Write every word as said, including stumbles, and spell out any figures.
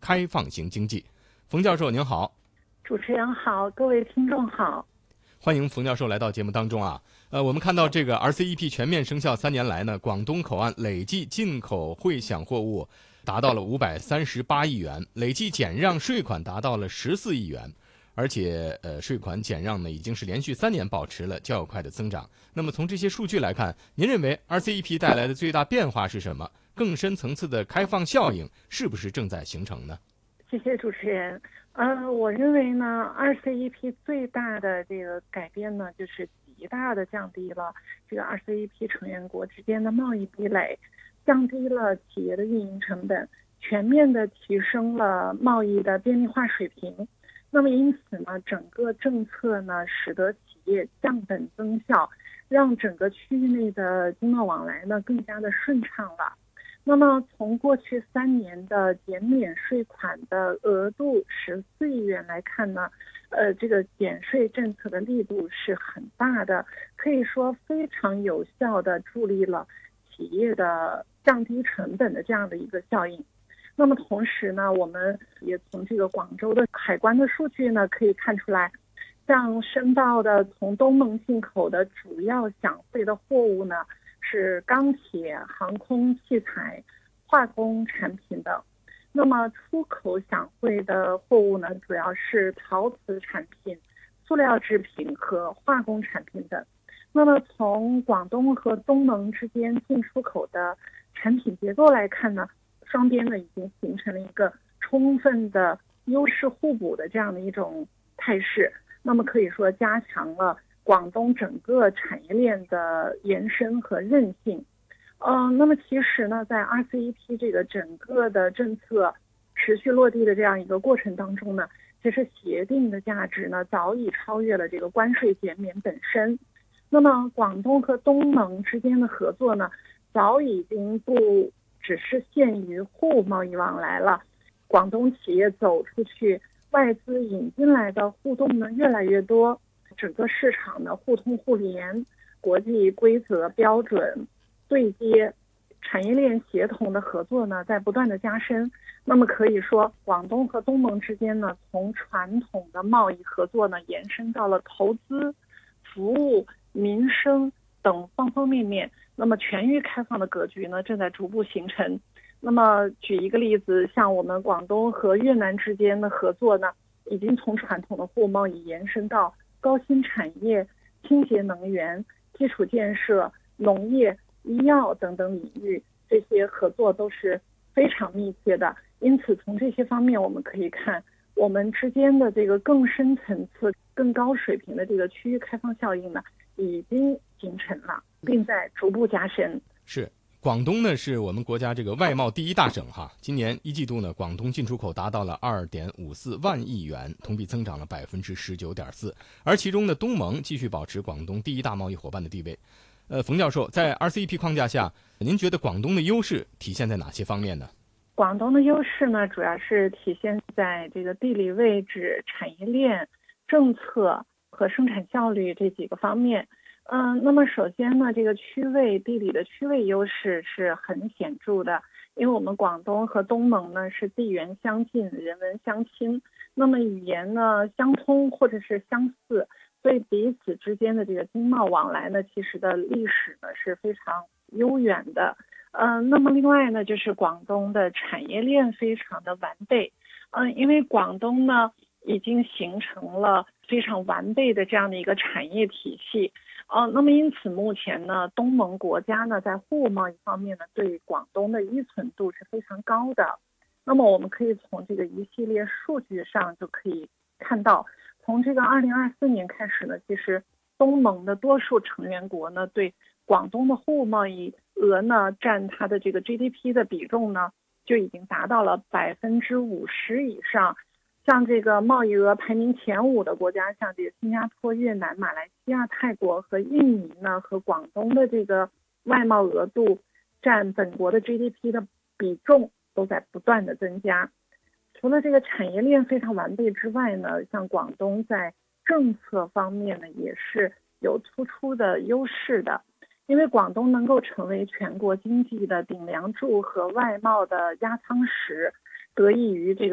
开放型经济。冯教授您好。 主持人好，各位听众好， 欢迎冯教授来到节目当中啊。呃，我们看到这个 R C E P 全面生效三年来呢，广东口岸累计进口汇享货物达到了五百三十八亿元，累计减让税款达到了十四亿元，而且呃税款减让呢已经是连续三年保持了较快的增长。那么从这些数据来看，您认为 R C E P 带来的最大变化是什么？更深层次的开放效应是不是正在形成呢？ 谢谢主持人。呃，我认为呢 ，R C E P 最大的这个改变呢，就是极大的降低了这个 R C E P 成员国之间的贸易壁垒，降低了企业的运营成本，全面的提升了贸易的便利化水平。那么因此呢，整个政策呢，使得企业降本增效，让整个区域内的经贸往来呢更加的顺畅了。那么从过去三年的减免税款的额度十四亿元来看呢，呃，这个减税政策的力度是很大的，可以说非常有效的助力了企业的降低成本的这样的一个效应。那么同时呢，我们也从这个广州的海关的数据呢可以看出来，像申报的从东盟进口的主要享税的货物呢，是钢铁、航空器材、化工产品等。那么出口享税的货物呢，主要是陶瓷产品、塑料制品和化工产品等。那么从广东和东盟之间进出口的产品结构来看呢，双边呢已经形成了一个充分的优势互补的这样的一种态势。那么可以说加强了广东整个产业链的延伸和韧性。嗯、呃，那么其实呢，在 R C E P 这个整个的政策持续落地的这样一个过程当中呢，其实协定的价值呢早已超越了这个关税减免本身。那么广东和东盟之间的合作呢，早已经不只是限于货物贸易往来了，广东企业走出去，外资引进来的互动呢越来越多，整个市场呢互通互联，国际规则标准对接，产业链协同的合作呢在不断的加深。那么可以说，广东和东盟之间呢，从传统的贸易合作呢延伸到了投资、服务、民生等方方面面。那么全域开放的格局呢正在逐步形成。那么举一个例子，像我们广东和越南之间的合作呢，已经从传统的货物贸易延伸到高新产业、清洁能源、基础建设、农业、医药等等领域，这些合作都是非常密切的。因此从这些方面我们可以看，我们之间的这个更深层次、更高水平的这个区域开放效应呢，已经形成了，并在逐步加深。 是。广东呢是我们国家这个外贸第一大省哈，今年一季度呢，广东进出口达到了二点五四万亿元，同比增长了百分之十九点四，而其中呢，东盟继续保持广东第一大贸易伙伴的地位。呃，冯教授，在 R C E P 框架下，您觉得广东的优势体现在哪些方面呢？ 广东的优势呢，主要是体现在这个地理位置、产业链、政策和生产效率这几个方面。嗯，那么首先呢，这个区位地理的区位优势是很显著的，因为我们广东和东盟呢是地缘相近、人文相亲，那么语言呢相通或者是相似，所以彼此之间的这个经贸往来呢，其实的历史呢是非常悠远的。嗯，那么另外呢，就是广东的产业链非常的完备。嗯，因为广东呢已经形成了非常完备的这样的一个产业体系。呃，那么因此目前呢，东盟国家呢在货物贸易方面呢，对广东的依存度是非常高的。那么我们可以从这个一系列数据上就可以看到，从这个二零二四年开始呢，其实东盟的多数成员国呢，对广东的货物贸易额呢，占它的这个 G D P 的比重呢，就已经达到了百分之五十以上。像这个贸易额排名前五的国家，像这个新加坡、越南、马来西亚、泰国和印尼呢，和广东的这个外贸额度占本国的 G D P 的比重都在不断的增加。除了这个产业链非常完备之外呢，像广东在政策方面呢，也是有突出的优势的。因为广东能够成为全国经济的顶梁柱和外贸的压舱石，得益于这个